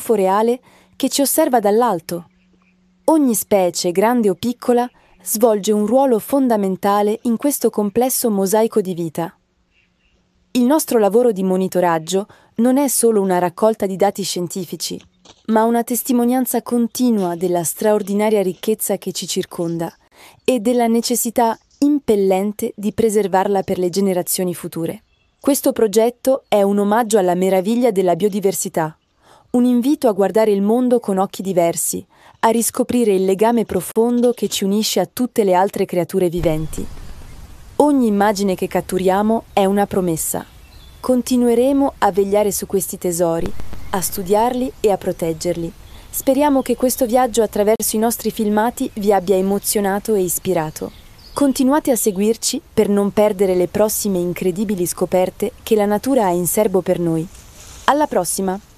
corpo reale che ci osserva dall'alto. Ogni specie, grande o piccola, svolge un ruolo fondamentale in questo complesso mosaico di vita. Il nostro lavoro di monitoraggio non è solo una raccolta di dati scientifici, ma una testimonianza continua della straordinaria ricchezza che ci circonda e della necessità impellente di preservarla per le generazioni future. Questo progetto è un omaggio alla meraviglia della biodiversità, un invito a guardare il mondo con occhi diversi, a riscoprire il legame profondo che ci unisce a tutte le altre creature viventi. Ogni immagine che catturiamo è una promessa. Continueremo a vegliare su questi tesori, a studiarli e a proteggerli. Speriamo che questo viaggio attraverso i nostri filmati vi abbia emozionato e ispirato. Continuate a seguirci per non perdere le prossime incredibili scoperte che la natura ha in serbo per noi. Alla prossima!